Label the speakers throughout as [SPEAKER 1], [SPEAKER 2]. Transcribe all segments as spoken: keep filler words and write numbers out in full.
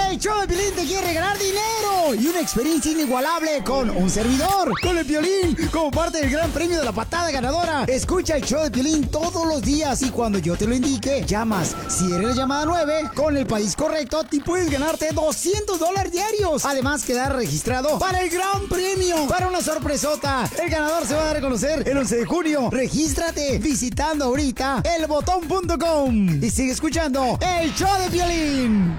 [SPEAKER 1] El show de Piolín te quiere regalar dinero y una experiencia inigualable con un servidor, con el Piolín, como parte del gran premio de la patada ganadora. Escucha el show de Piolín todos los días y cuando yo te lo indique, llamas. Si eres la llamada nueve, con el país correcto, te puedes ganarte doscientos dólares diarios. Además, quedar registrado para el gran premio, para una sorpresota. El ganador se va a dar a conocer el once de junio. Regístrate visitando ahorita el botón punto com y sigue escuchando el show de Piolín.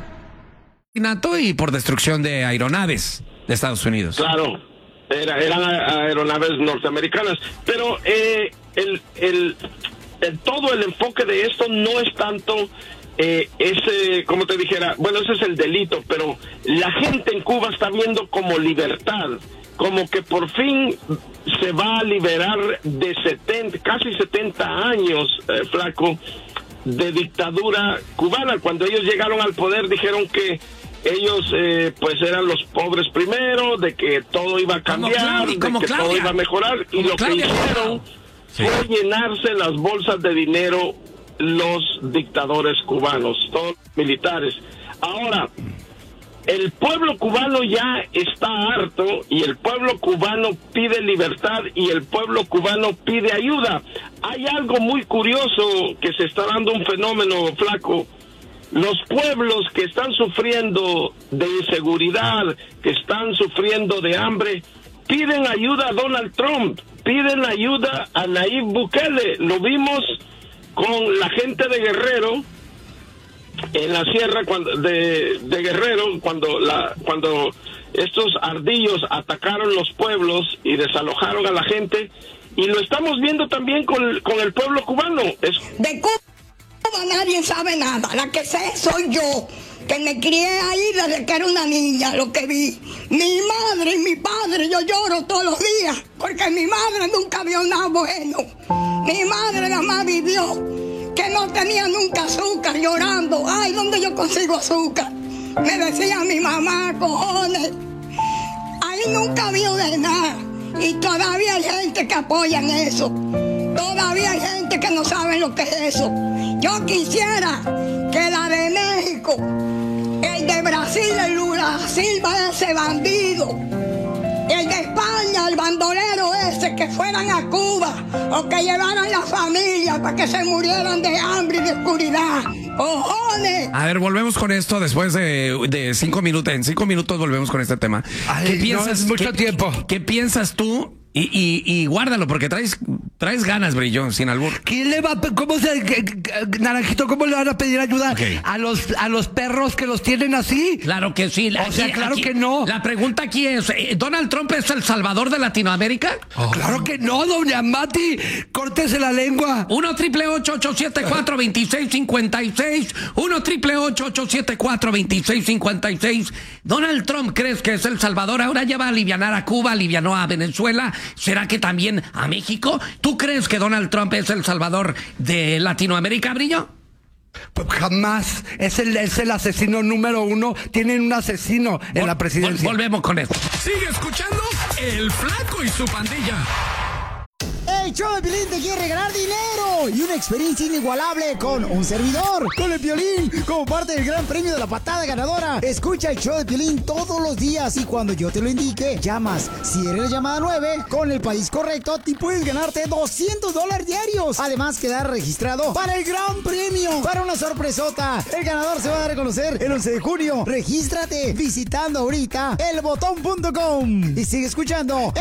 [SPEAKER 2] Y por destrucción de aeronaves de Estados Unidos.
[SPEAKER 3] Claro, era, eran aeronaves norteamericanas, pero eh, el, el, el todo el enfoque de esto no es tanto eh, ese, como te dijera, bueno, ese es el delito, pero la gente en Cuba está viendo como libertad, como que por fin se va a liberar de setenta, casi setenta años, eh, flaco, de dictadura cubana. Cuando ellos llegaron al poder dijeron que ellos eh, pues eran los pobres primero, de que todo iba a cambiar, de que Claudia. todo iba a mejorar, y como lo Claudia. que hicieron sí. fue llenarse las bolsas de dinero los dictadores cubanos, todos los militares. Ahora, el pueblo cubano ya está harto y el pueblo cubano pide libertad y el pueblo cubano pide ayuda. Hay algo muy curioso que se está dando, un fenómeno, flaco. Los pueblos que están sufriendo de inseguridad, que están sufriendo de hambre, piden ayuda a Donald Trump, piden ayuda a Nayib Bukele. Lo vimos con la gente de Guerrero, en la sierra cuando, de, de Guerrero, cuando, la, cuando estos ardillos atacaron los pueblos y desalojaron a la gente, y lo estamos viendo también con, con el pueblo cubano. Es...
[SPEAKER 4] De Cuba nadie sabe nada, la que sé soy yo, que me crié ahí desde que era una niña, lo que vi. Mi madre y mi padre, yo lloro todos los días, porque mi madre nunca vio nada bueno. Mi madre nada más vivió que no tenía nunca azúcar, llorando. Ay, ¿dónde yo consigo azúcar? Me decía mi mamá, cojones. Ahí nunca vio de nada, y todavía hay gente que apoya en eso. Todavía hay gente que no sabe lo que es eso. Yo quisiera que la de México, el de Brasil, el Lula Silva, ese bandido, el de España, el bandolero ese, que fueran a Cuba o que llevaran la familia para que se murieran de hambre y de oscuridad. ¡Cojones!
[SPEAKER 2] A ver, volvemos con esto después de, de cinco minutos. En cinco minutos volvemos con este tema.
[SPEAKER 5] Ay,
[SPEAKER 2] ¿Qué piensas?
[SPEAKER 5] no es mucho
[SPEAKER 2] ¿qué,
[SPEAKER 5] tiempo.
[SPEAKER 2] ¿qué, ¿Qué piensas tú? Y, y, y guárdalo, porque traes, traes ganas, Brillón, sin albur.
[SPEAKER 5] ¿Quién le va a, cómo se, Naranjito, cómo le van a pedir ayuda okay. a los a los perros que los tienen así?
[SPEAKER 2] Claro que sí.
[SPEAKER 5] O aquí, sea, claro
[SPEAKER 2] aquí,
[SPEAKER 5] que no.
[SPEAKER 2] La pregunta aquí es, ¿Donald Trump es el salvador de Latinoamérica?
[SPEAKER 5] Oh. Claro que no, doña Mati. Córtese la lengua.
[SPEAKER 2] uno triple ocho ocho siete cuatro dos seis cinco seis. uno triple ocho ocho siete cuatro dos seis cinco seis. ¿Donald Trump crees que es el salvador? Ahora ya va a alivianar a Cuba, alivianó a Venezuela. ¿Será que también a México? ¿Tú crees que Donald Trump es el salvador de Latinoamérica, Brillo?
[SPEAKER 5] Pues jamás. Es el, es el asesino número uno. Tienen un asesino en
[SPEAKER 2] Vol
[SPEAKER 5] la presidencia.
[SPEAKER 2] Vol volvemos con esto.
[SPEAKER 6] Sigue escuchando El Flaco y su pandilla.
[SPEAKER 1] El show de Piolín te quiere regalar dinero y una experiencia inigualable con un servidor, con el Piolín, como parte del gran premio de la patada ganadora. Escucha el show de Piolín todos los días y cuando yo te lo indique, llamas. Si eres la llamada nueve, con el país correcto, te puedes ganarte doscientos dólares diarios. Además, quedar registrado para el gran premio, para una sorpresota. El ganador se va a dar a conocer el once de junio. Regístrate visitando ahorita el botón punto com y sigue escuchando